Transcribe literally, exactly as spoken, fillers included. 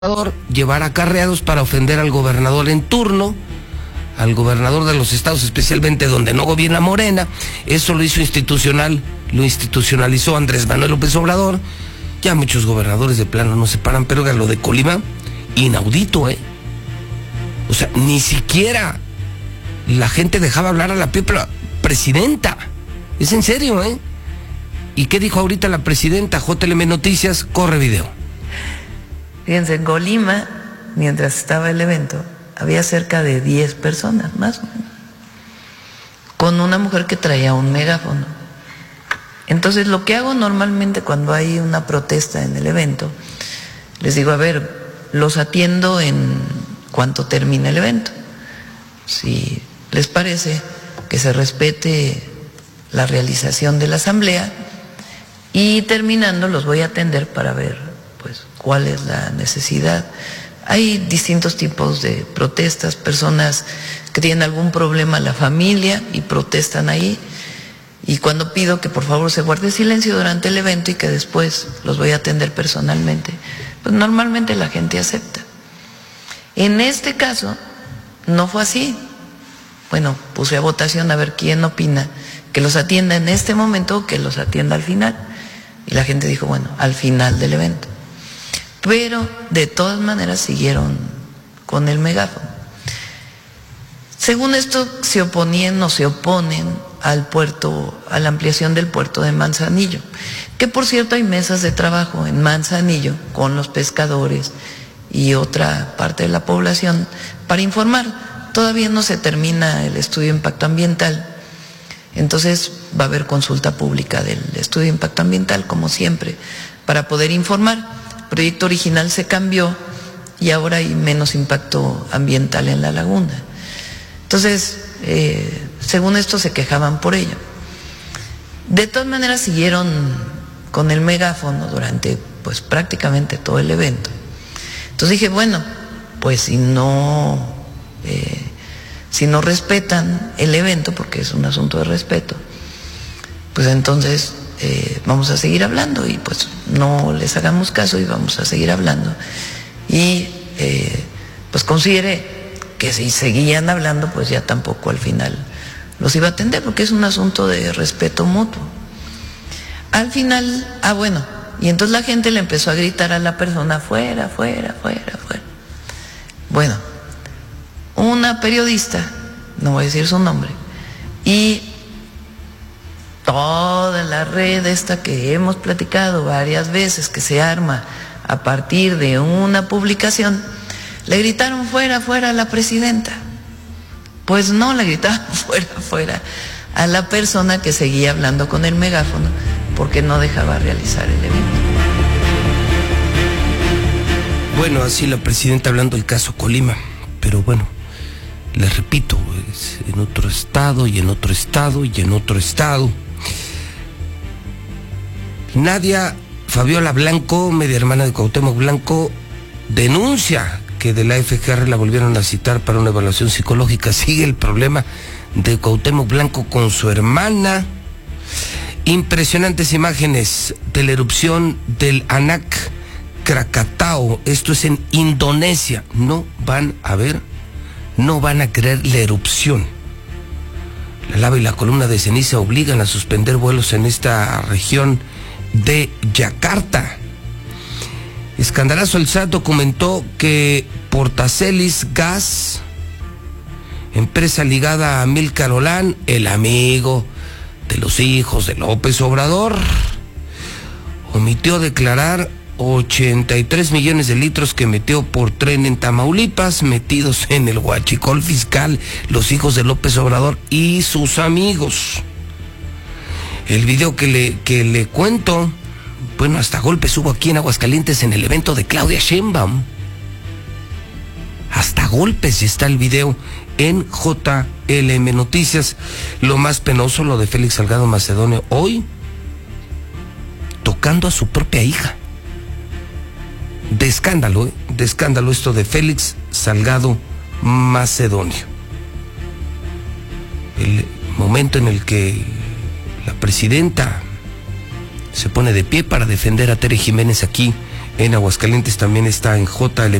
llevar acarreados para ofender al gobernador en turno, al gobernador de los estados, especialmente donde no gobierna Morena. Eso lo hizo institucional, lo institucionalizó Andrés Manuel López Obrador. Ya muchos gobernadores de plano no se paran, pero lo de Colima, inaudito, ¿eh? O sea, ni siquiera la gente dejaba hablar a la propia presidenta. Es en serio, ¿eh? ¿Y qué dijo ahorita la presidenta? J L M Noticias, corre video. Fíjense, en Colima, mientras estaba el evento, había cerca de diez personas, más o menos, con una mujer que traía un megáfono. Entonces, lo que hago normalmente cuando hay una protesta en el evento, les digo, a ver, los atiendo en cuanto termine el evento. Si les parece que se respete la realización de la asamblea, y terminando los voy a atender para ver pues cuál es la necesidad. Hay distintos tipos de protestas, personas que tienen algún problema en la familia y protestan ahí, y cuando pido que por favor se guarde silencio durante el evento y que después los voy a atender personalmente, pues normalmente la gente acepta. En este caso no fue así. Bueno, puse a votación a ver quién opina que los atienda en este momento o que los atienda al final, y la gente dijo, bueno, al final del evento. Pero de todas maneras siguieron con el megáfono. Según esto, se oponían o se oponen al puerto, a la ampliación del puerto de Manzanillo, que por cierto hay mesas de trabajo en Manzanillo con los pescadores y otra parte de la población para informar. Todavía no se termina el estudio de impacto ambiental, entonces va a haber consulta pública del estudio de impacto ambiental, como siempre, para poder informar. El proyecto original se cambió y ahora hay menos impacto ambiental en la laguna. Entonces, eh, según esto se quejaban por ello. De todas maneras siguieron con el megáfono durante pues prácticamente todo el evento. Entonces dije, bueno, pues si no, eh, si no respetan el evento, porque es un asunto de respeto, pues entonces Eh, vamos a seguir hablando, y pues no les hagamos caso y vamos a seguir hablando. Y eh, pues consideré que si seguían hablando, pues ya tampoco al final los iba a atender, porque es un asunto de respeto mutuo. Al final, ah bueno, y entonces la gente le empezó a gritar a la persona, fuera, fuera, fuera, fuera. Bueno, una periodista, no voy a decir su nombre, y toda la red esta que hemos platicado varias veces, que se arma a partir de una publicación, le gritaron fuera, fuera a la presidenta. Pues no, le gritaron fuera, fuera a la persona que seguía hablando con el megáfono, porque no dejaba realizar el evento. Bueno, así la presidenta hablando del caso Colima, pero bueno, les repito, es en otro estado y en otro estado y en otro estado. Nadia Fabiola Blanco, media hermana de Cuauhtémoc Blanco, denuncia que de la F G R la volvieron a citar para una evaluación psicológica. Sigue el problema de Cuauhtémoc Blanco con su hermana. Impresionantes imágenes de la erupción del Anak Krakatau. Esto es en Indonesia. No van a ver, no van a creer la erupción. La lava y la columna de ceniza obligan a suspender vuelos en esta región de Yakarta. Escandalazo. El S A T documentó que Portacelis Gas, empresa ligada a Amílcar Olán, el amigo de los hijos de López Obrador, omitió declarar ochenta y tres millones de litros que metió por tren en Tamaulipas, metidos en el huachicol fiscal, los hijos de López Obrador y sus amigos. El video que le, que le cuento, bueno, hasta golpes hubo aquí en Aguascalientes en el evento de Claudia Sheinbaum. Hasta golpes está el video en J L M Noticias. Lo más penoso, lo de Félix Salgado Macedonio hoy, tocando a su propia hija. De escándalo, ¿eh? de escándalo esto de Félix Salgado Macedonio. El momento en el que la presidenta se pone de pie para defender a Tere Jiménez aquí En Aguascalientes también está en J.